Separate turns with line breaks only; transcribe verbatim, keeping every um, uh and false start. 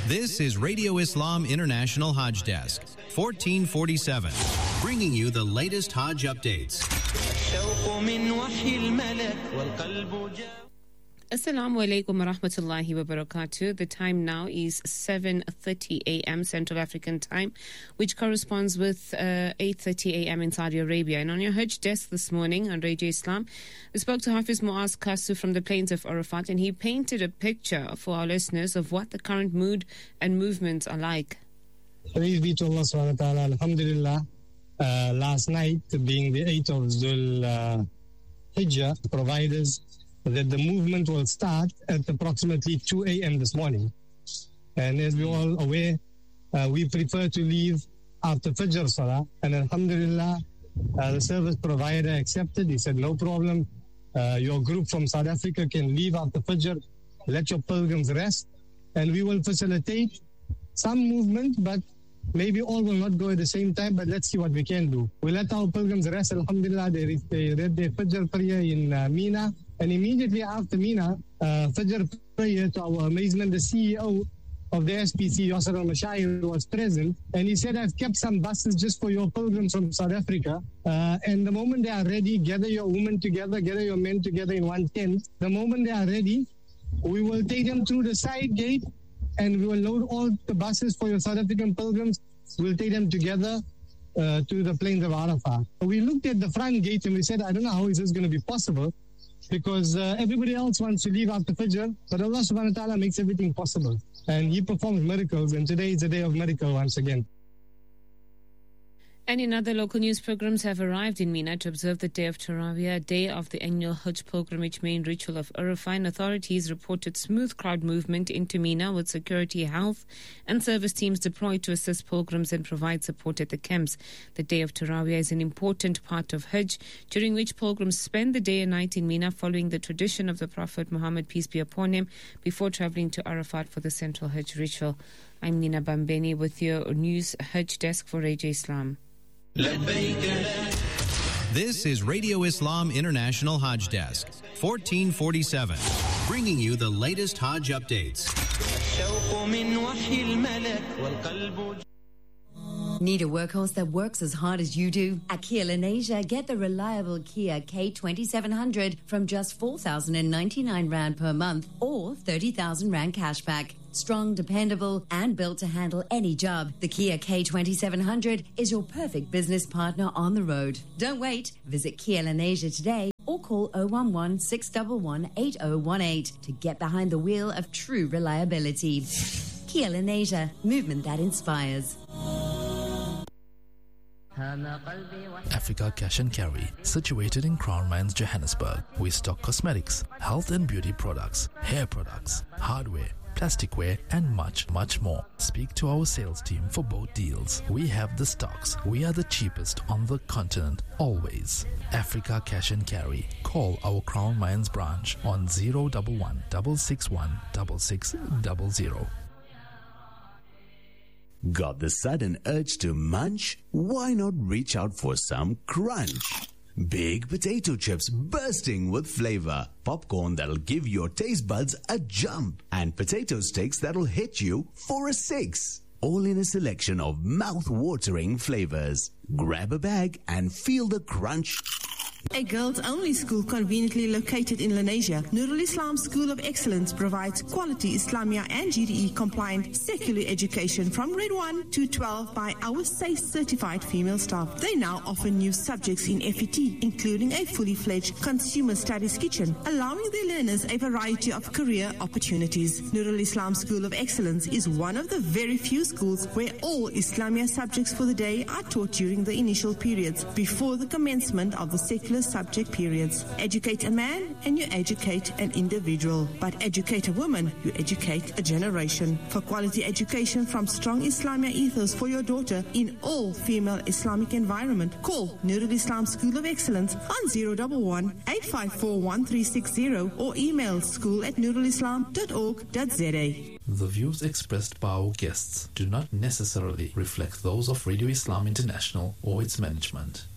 This is Radio Islam International Hajj Desk, fourteen forty-seven, bringing you the latest Hajj updates.
Assalamu alaikum wa rahmatullahi wa barakatuh. The time now is seven thirty a.m. Central African time, which corresponds with uh, eight thirty a.m. in Saudi Arabia. And on your Hajj desk this morning on Radio Islam, we spoke to Hafiz Muaz Kasu from the plains of Arafat, and he painted a picture for our listeners of what the current mood and movements are like.
Praise be to Allah subhanahu wa ta'ala. Alhamdulillah. Uh, last night, being the eighth of Dhul uh, Hijjah, providers that the movement will start at approximately two a.m. this morning. And as we're all aware, uh, we prefer to leave after Fajr Salah. And Alhamdulillah, uh, the service provider accepted. He said, no problem. Uh, your group from South Africa can leave after Fajr. Let your pilgrims rest. And we will facilitate some movement, but maybe all will not go at the same time, but let's see what we can do. We let our pilgrims rest. Alhamdulillah, they, they read their Fajr prayer in uh, Mina. And immediately after Mina, uh, Fajr prayer, to our amazement, the C E O of the S P C, Yasser al-Mashair, was present. And he said, I've kept some buses just for your pilgrims from South Africa. Uh, and the moment they are ready, gather your women together, gather your men together in one tent. The moment they are ready, we will take them through the side gate and we will load all the buses for your South African pilgrims. We'll take them together uh, to the plains of Arafat. We looked at the front gate and we said, I don't know how is this going to be possible, because uh, everybody else wants to leave after Fajr, but Allah subhanahu wa ta'ala makes everything possible. And He performs miracles, and today is a day of miracle once again.
And in other local news, programs have arrived in Mina to observe the day of Taraweeh, day of the annual Hajj pilgrimage main ritual of Arafah. And authorities reported smooth crowd movement into Mina, with security, health and service teams deployed to assist pilgrims and provide support at the camps. The day of Taraweeh is an important part of Hajj, during which pilgrims spend the day and night in Mina, following the tradition of the Prophet Muhammad, peace be upon him, before travelling to Arafat for the central Hajj ritual. I'm Nina Bambeni with your news Hajj desk for Radio Islam.
This is Radio Islam International Hajj Desk, fourteen forty-seven, bringing you the latest Hajj updates.
Need a workhorse that works as hard as you do? At Kia Lenasia, get the reliable Kia K twenty-seven hundred from just four thousand ninety-nine rand per month or thirty thousand rand cashback. Strong, dependable, and built to handle any job, the Kia K twenty-seven hundred is your perfect business partner on the road. Don't wait. Visit Kia Lenasia today or call oh one one, six one one, eight oh one eight to get behind the wheel of true reliability. Kia Lenasia, movement that inspires.
Africa Cash and Carry, situated in Crown Mines, Johannesburg. We stock cosmetics, health and beauty products, hair products, hardware, plasticware, and much, much more. Speak to our sales team for both deals. We have the stocks. We are the cheapest on the continent, always. Africa Cash and Carry. Call our Crown Mines branch on zero one one, six six one, six six zero zero.
Got the sudden urge to munch? Why not reach out for some crunch? Big potato chips bursting with flavor, popcorn that'll give your taste buds a jump, and potato sticks that'll hit you for a six. All in a selection of mouth-watering flavors. Grab a bag and feel the crunch.
A girls-only school conveniently located in Lenasia, Nurul Islam School of Excellence provides quality Islamia and G D E-compliant secular education from grade one to twelve by our SAFE certified female staff. They now offer new subjects in F E T, including a fully fledged consumer studies kitchen, allowing their learners a variety of career opportunities. Nurul Islam School of Excellence is one of the very few schools where all Islamia subjects for the day are taught during the initial periods before the commencement of the secular subject periods. Educate a man and you educate an individual, but educate a woman, you educate a generation. For quality education from strong Islamia ethos for your daughter in all female Islamic environment, call Nurul Islam School of Excellence on zero one one, eight five four, one three six zero or email school at nurulislam dot org dot z a.
The views expressed by our guests do not necessarily reflect those of Radio Islam International or its management.